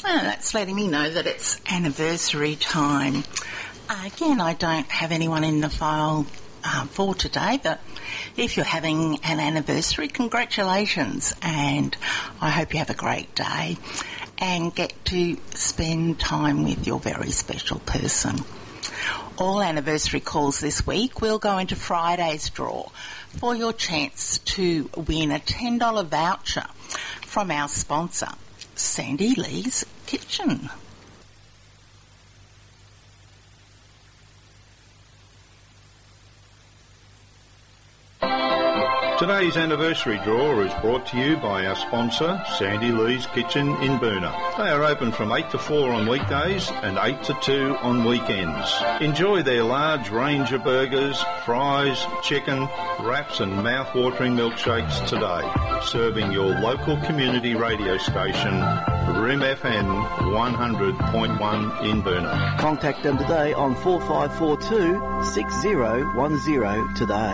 That's letting me know that it's anniversary time. Again, I don't have anyone in the file for today, but if you're having an anniversary, congratulations, and I hope you have a great day and get to spend time with your very special person. All anniversary calls this week will go into Friday's draw for your chance to win a $10 voucher from our sponsor, Sandy Lee's Kitchen. Today's anniversary draw is brought to you by our sponsor, Sandy Lee's Kitchen in Boonah. They are open from 8 to 4 on weekdays and 8 to 2 on weekends. Enjoy their large range of burgers, fries, chicken, wraps and mouth-watering milkshakes today. Serving your local community radio station, Room FM 100.1 in Boonah. Contact them today on 4542 6010 today.